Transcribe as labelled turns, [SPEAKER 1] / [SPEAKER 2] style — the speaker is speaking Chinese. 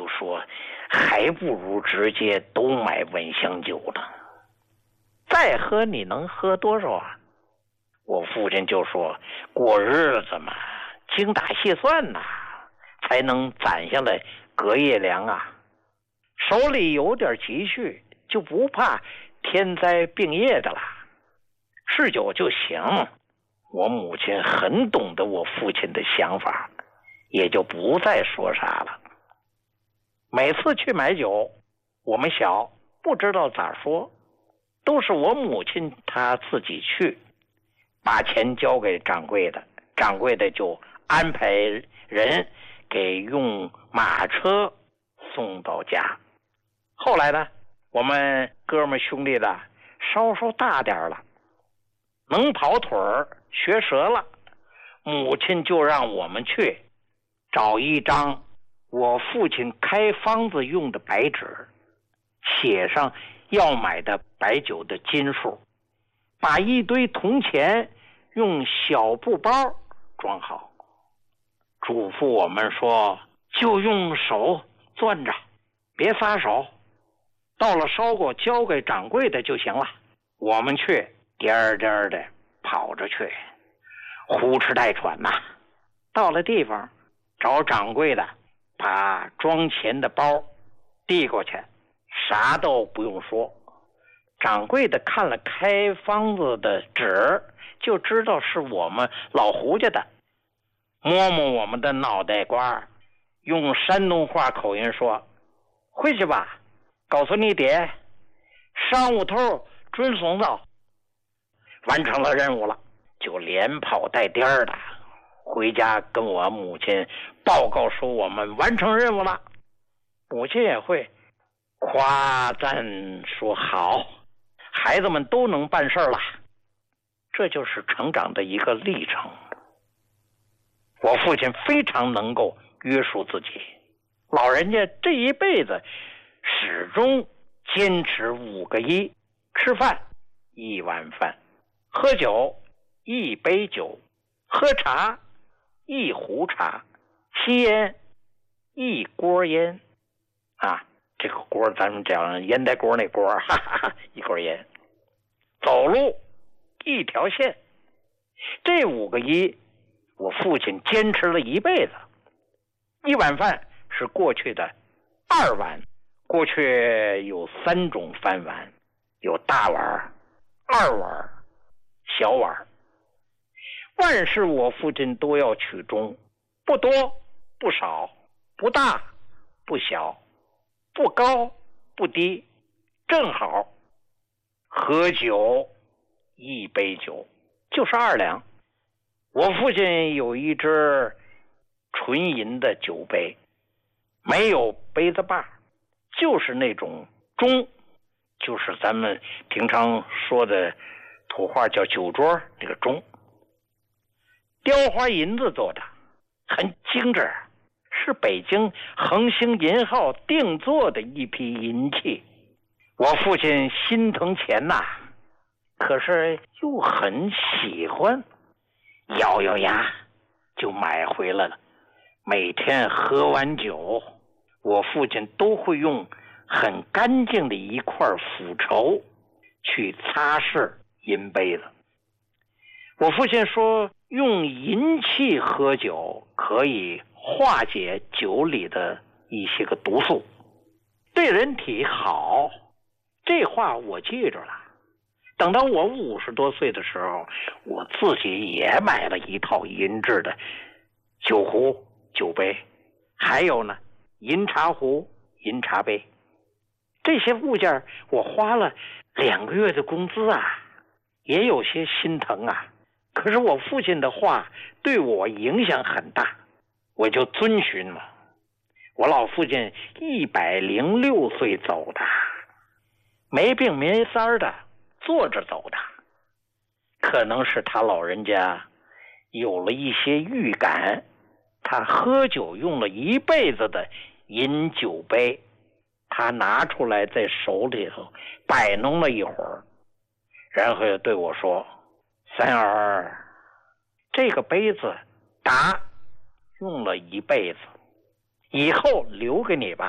[SPEAKER 1] 说还不如直接都买温香酒呢，再喝你能喝多少啊？我父亲就说过日子嘛，精打细算呐，才能攒下来隔夜粮啊，手里有点积蓄就不怕天灾病业的了，吃酒就行。我母亲很懂得我父亲的想法，也就不再说啥了。每次去买酒，我们小不知道咋说，都是我母亲她自己去，把钱交给掌柜的，掌柜的就安排人给用马车送到家。后来呢，我们哥们兄弟的稍稍大点了，能跑腿儿学舌了，母亲就让我们去找一张我父亲开方子用的白纸，写上要买的白酒的斤数，把一堆铜钱用小布包装好，嘱咐我们说就用手攥着，别撒手，到了烧过交给掌柜的就行了。我们去颠颠的跑着去，呼哧带喘呐。到了地方，找掌柜的，把装钱的包递过去，啥都不用说。掌柜的看了开方子的纸，就知道是我们老胡家的，摸摸我们的脑袋瓜，用山东话口音说：“回去吧，告诉你爹，上午头准送到。”完成了任务了，就连跑带颠的回家跟我母亲报告说我们完成任务了。母亲也会夸赞说好，孩子们都能办事了。这就是成长的一个历程。我父亲非常能够约束自己，老人家这一辈子始终坚持5个1：吃饭1碗饭，喝酒1杯酒，喝茶1壶茶，吸烟1锅烟啊，这个锅咱们讲烟袋锅那锅，哈哈哈，1锅烟。走路1条线，这5个1，我父亲坚持了一辈子。1碗饭是过去的2碗，过去有3种饭碗，有大碗、2碗、小碗。万事我父亲都要取中，不多不少，不大不小，不高不低，正好。喝酒1杯酒就是2两。我父亲有一只纯银的酒杯，没有杯子把，就是那种盅，就是咱们平常说的土话叫酒桌那个盅，雕花银子做的，很精致，是北京恒星银号定做的一批银器。我父亲心疼钱呐，可是又很喜欢，咬咬牙就买回来了。每天喝完酒，我父亲都会用很干净的一块腐绸去擦拭银杯子。我父亲说，用银器喝酒可以化解酒里的一些个毒素，对人体好。这话我记着了。等到我50多岁的时候，我自己也买了一套银制的酒壶、酒杯，还有呢，银茶壶、银茶杯。这些物件我花了2个月的工资啊，也有些心疼啊。可是我父亲的话对我影响很大，我就遵循了。我老父亲106岁走的，没病没灾的，坐着走的。可能是他老人家有了一些预感，他喝酒用了一辈子的银酒杯，他拿出来在手里头摆弄了一会儿，然后对我说：“三儿，这个杯子打用了一辈子，以后留给你吧。”